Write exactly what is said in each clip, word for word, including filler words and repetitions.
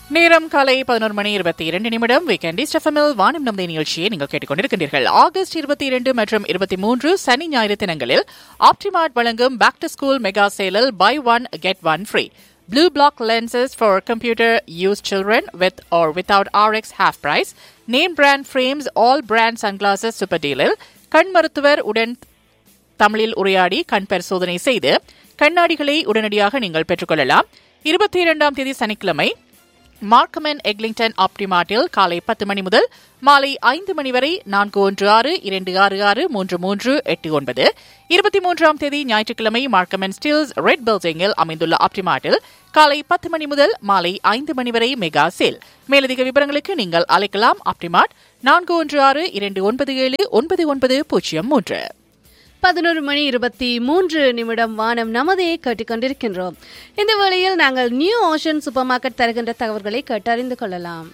நேரம் காலை பதினோரு மணி இருபத்தி இரண்டு நிமிடம். வீக்கெண்ட் ஈஸ்ட் எஃப்எம்மில் வானம் நமது நிகழ்ச்சியை நீங்கள் கேட்டுக்கொண்டிருக்கின்றீர்கள். ஆகஸ்ட் இருபத்தி இரண்டு மற்றும் இருபத்தி மூன்று சனி ஞாயிறு தினங்களில் ஆப்டிமார்ட் வழங்கும் back to school mega சேலில் by one get one free. Blue block lenses for computer use children with or without R X half price. Name brand frames, all brand sunglasses super deal. கண் மருத்துவர் உடன் தமிழில் உரையாடி கண் பரிசோதனை செய்து கண்ணாடிகளை உடனடியாக நீங்கள் பெற்றுக்கொள்ளலாம். இருபத்தி இரண்டாம் தேதி சனிக்கிழமை மார்க்கம் அண்ட் எக்லிங்டன் ஆப்டிமார்ட்டில் காலை பத்து மணி முதல் மாலை ஐந்து மணி வரை நான்கு ஒன்று ஆறு இரண்டு ஆறு ஆறு மூன்று மூன்று எட்டு ஒன்பது. இருபத்தி மூன்றாம் தேதி ஞாயிற்றுக்கிழமை மார்க்கம் அண்ட் ஸ்டீல்ஸ் ரெட் பில்டிங்கில் அமைந்துள்ள ஆப்டிமார்ட்டில் காலை பத்து மணி முதல் மாலை ஐந்து மணி வரை மெகா சேல். மேலதிக விவரங்களுக்கு நீங்கள் அழைக்கலாம். ஆப்டிமார்ட் நான்கு ஒன்று ஆறு இரண்டு ஒன்பது ஏழு ஒன்பது ஒன்பது பூஜ்ஜியம் மூன்று. பதினோரு மணி இருபத்தி மூன்று நிமிடம். வானம் நமதையே கேட்டுக்கொண்டிருக்கின்றோம். இந்த வேளையில் நாங்கள் நியூ ஓஷன் சூப்பர் மார்க்கெட் தருகின்ற தகவல்களை கேட்டறிந்து கொள்ளலாம்.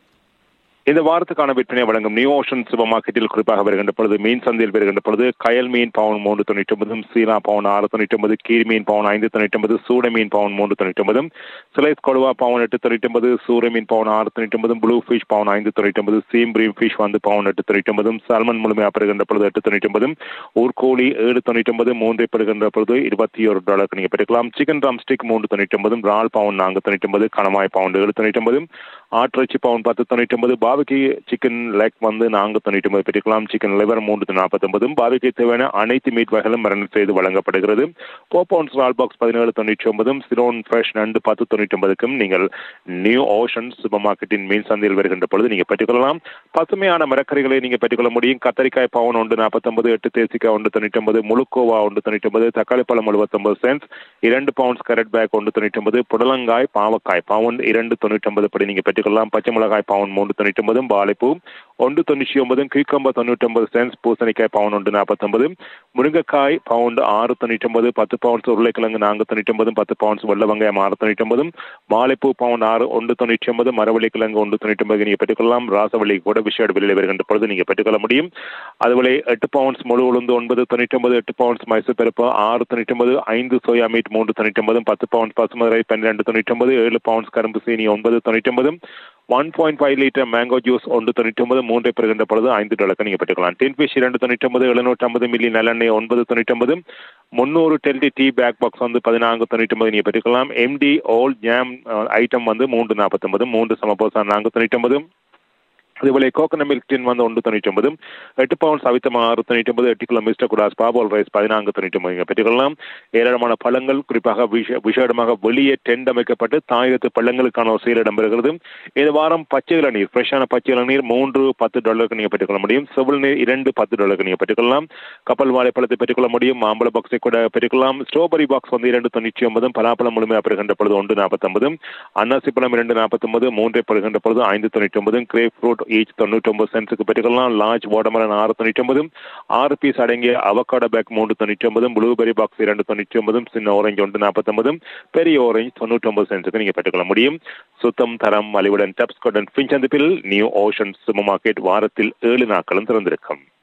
இந்த வாரத்துக்கான விற்பனை வழங்கும் நியூ ஓஷன் சூப்பர் மார்க்கெட்டில் குறிப்பாக வருகின்ற பொழுது மீன் சந்தையில் வருகின்ற பொழுது கயல் மீன் பவுன் மூன்று தொண்ணூற்றி ஒன்பதும், சீலா பவுன் ஆறு தொண்ணூற்றி ஒன்பது, கீரி மீன் பவுன் ஐந்து தொண்ணூற்றி ஒன்பது, சூட மீன் பவுன் மூன்று தொண்ணூற்றி ஒன்பதும், சிலைஸ் கொடுவா பவுன் எட்டு தொண்ணூற்றி ஒன்பது, சூர மீன் பவுன் ஆறு தொண்ணூற்றி ஒன்பதும், ப்ளூ ஃபிஷ் பவுன் ஐந்து தொண்ணூற்றி ஒன்பது, சீம் பிரீம் ஃபிஷ் வந்து பவுன் எட்டு தொண்ணூற்றி ஒன்பதும், சால்மன் முழுமையாக பெறுகின்ற பொழுது எட்டு தொண்ணூற்றி ஒன்பதும், ஊர்கோழி ஏழு தொண்ணூற்றி ஒன்பது, மூன்றை பெறுகின்ற பொழுது இருபத்தி ஒரு டாலருக்கு நீங்கள் பெற்றுக்கலாம். சிக்கன் ட்ரம் ஸ்டிக் மூன்று தொண்ணூற்றி ஒன்பதும், ரால் பவுன் நான்கு தொண்ணூற்றி ஒன்பது, கணமாய் பவுன் ஏழு தொண்ணூற்றி ஒன்பதும், ஆட்டிறைச்சி பவுன் பத்து தொண்ணூற்றி ஒன்பது, பாபிக்கு சிக்கன் லெக் வந்து நான்கு தொண்ணூற்றி ஒன்பது பெற்றுக்கலாம். சிக்கன் லிவர் மூன்று நாற்பத்தி ஒன்பதும், பாபிக்கு தேவையான அனைத்து மீட் வகைகளும் மரணம் செய்து வழங்கப்படுகிறது. போ பவுன்ஸ் ரால் பாக்ஸ் பதினேழு தொண்ணூற்றி ஒன்பதும், சிரோன் ஃப்ரெஷ் நண்டு பத்து தொண்ணூற்றி ஒன்பதுக்கும் நீங்கள் நியூ ஓஷன் சூப்பர் மார்க்கெட்டின் மீன் சந்தையில் வருகின்ற பொழுது நீங்கள் பெற்றுக்கொள்ளலாம். பசுமையான மரக்கறிகளை நீங்கள் பெற்றுக்கொள்ள முடியும். கத்தரிக்காய் பவுன் ஒன்று நாற்பத்தி ஒன்பது, எட்டு தேசிக்காய் ஒன்று தொண்ணூற்றி ஒன்பது, முழுக்கோவா ஒன்று தொண்ணூற்றி ஒன்பது, தக்காளி பழம் எழுபத்தி ஒன்பது சென்ஸ், இரண்டு பவுண்ட்ஸ் கரட் பேக் ஒன்று தொண்ணூற்றி ஒன்பது, புடலங்காய் பாவக்காய் பவுன் இரண்டு தொண்ணூற்றி ஒன்பது படி நீங்கள் பெற்றுக்கொள்ளலாம். பச்சை மிளகாய் பவுன் மூன்று தொண்ணூற்றி ஒன்பதும், வாழைப்பூ ஒன்று தொண்ணூற்றி ஒன்பதும், கீழ்கம்பா தொண்ணூற்றி ஒன்பது சென்ஸ், பூசணிக்காய் பவுன் ஒன்று நாற்பத்தி ஒன்பது, முருங்கைக்காய் பவுண்ட் ஆறு தொண்ணூற்றி ஒன்பது, பத்து பவுண்ட்ஸ் உருளைக்கிழங்கு நான்கு தொண்ணூற்றி ஒன்பதும், பத்து பவுண்ட்ஸ் வெள்ளை வெங்காயம் ஆறு தொண்ணூற்றி ஒன்பதும், வாழைப்பூ பவுண்ட் ஆறு ஒன்று தொண்ணூற்றி ஒன்பது, மரவள்ளி கிழங்கு ஒன்று தொண்ணூற்றி ஒன்பது நீங்கள் பெற்றுக்கொள்ளலாம். ராசவள்ளி கூட விஷயம் வெளியில் வருகின்ற பொழுது நீங்கள் பெற்றுக்கொள்ள முடியும். அதுபோல எட்டு பவுண்ட்ஸ் முழு உளுந்து ஒன்பது தொண்ணூற்றி ஒன்பது, எட்டு பவுண்ட்ஸ் மைசூர் பருப்பு ஆறு தொண்ணூற்றி ஒன்பது, ஐந்து சோயா மீட் மூன்று தொண்ணூற்றி ஒன்பதும், பத்து பவுண்ட்ஸ் பசுமதுரை பன்னிரண்டு தொண்ணூற்றி ஒன்பது, ஏழு பவுண்ட்ஸ் கரும்பு சீனி ஒன்பது தொண்ணூற்றி ஒன்பதும், one point five litre mango juice ஒன்று தொண்ணூற்றி ஒன்பது, மூன்றை பெறுகின்ற பொழுது ஐந்து டாலருக்கு நீங்கள் பெற்றுக்கலாம். டென் ஃபிஷ் இரண்டு தொண்ணூற்றி ஒன்பது, எழுநூற்றி ஐம்பது மில்லி நல்லெண்ணெய் ஒன்பது தொண்ணூற்றி ஒன்பது, முன்னூறு டெல்டி டீ பேக் பாக்ஸ் வந்து பதினான்கு தொண்ணூற்றி ஒன்பது நீங்கள் பெற்றுக்கலாம். எம்டி ஓல் ஜாம் ஐட்டம் வந்து மூன்று நாற்பத்தி ஒன்பது, மூன்று சமபோசா நான்கு தொண்ணூற்றி ஒன்பது, அதுபோல கோகனட் மில்க் டின் வந்து ஒன்று தொண்ணூற்றி ஒன்பது, எட்டு பவுண்ட்ஸ் அவித்தமா ஆறு தொண்ணூற்றி ஒன்பது, எட்டு கிலோ மிஸ்டர் குடாஸ் பாபால் ரைஸ் பதினான்கு தொண்ணூற்றி ஒன்பது நீங்கள் பெற்றுக்கொள்ளலாம். ஏராளமான பழங்கள் குறிப்பாக விஷ விசேடமாக வெளியே டென்ட் அமைக்கப்பட்டு தாயிரத்து பழங்களுக்கான ஒரு செயல் இடம்பெறுகிறது. இந்த வாரம் பச்சை இளநீர் ஃப்ரெஷ்ஷான பச்சை இளநீர் மூன்று பத்து டாலருக்கு நீங்கள் பெற்றுக்கொள்ள முடியும். செவல் நீர் இரண்டு பத்து டாலருக்கு நீங்கள் பெற்றுக்கொள்ளலாம். கப்பல் வாழைப்பழத்தை பெற்றுக்கொள்ள முடியும். மாம்பழ பாக்ஸை கூட பெற்றுக்கொள்ளலாம். ஸ்ட்ராபெரி பாக்ஸ் வந்து இரண்டு தொண்ணூற்றி ஒன்பதும், பலாப்பழம் முழுமையாக பெறுகின்ற பொழுது ஒன்று நாற்பத்தி ஒன்பதும், அன்னாசி பழம் இரண்டு நாற்பத்தி ஒன்பது, மூன்றை பெறுகின்ற பொழுது ஐந்து தொண்ணூற்றி ஒன்பதும், கிரேப் ஃப்ரூட் ஈச் தொண்ணூற்றி ஒன்பது சென்ட்ஸுக்கு பெற்றுக்கொள்ளலாம். லார்ஜ் வாட்டர்மெலன் ஆறு தொண்ணூற்றி ஒன்பதும், ஆறு பீஸ் அடங்கிய அவகாடோ பேக் மூன்று தொண்ணூற்றி ஒன்பதும், ப்ளூபெரி பாக்ஸ் இரண்டு தொண்ணூற்றி ஒன்பதும், சின்ன ஆரஞ்சு ஒன்று நாற்பத்தி ஒன்பதும், பெரிய ஆரஞ்சு தொண்ணூற்றி ஒன்பது சென்ட்ஸுக்கு நீங்கள் பெற்றுக்கொள்ள முடியும். சுத்தம் தரம் மலிவுடன் டப்ஸ்காட் அண்ட் ஃபின்ச் சந்திப்பில் நியூ ஓஷன் சூப்பர் மார்க்கெட் வாரத்தில் ஏழு நாட்களும் திறந்திருக்கும்.